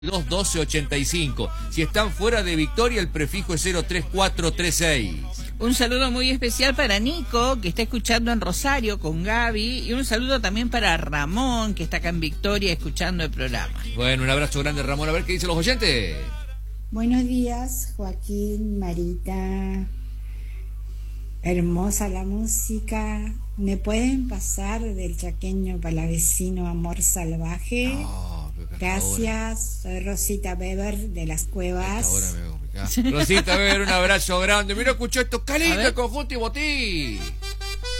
1285. Si están fuera de Victoria, el prefijo es 03436. Un saludo muy especial para Nico, que está escuchando en Rosario con Gaby, y un saludo también para Ramón, que está acá en Victoria escuchando el programa. Bueno, un abrazo grande, Ramón. A ver qué dicen los oyentes. Buenos días, Joaquín, Marita. Hermosa la música. ¿Me pueden pasar del chaqueño palavecino Amor Salvaje? No, Gracias, soy Rosita Weber de Las Cuevas. Rosita Weber, un abrazo grande. Mira, escuchó esto, Calita, conjunto y botín.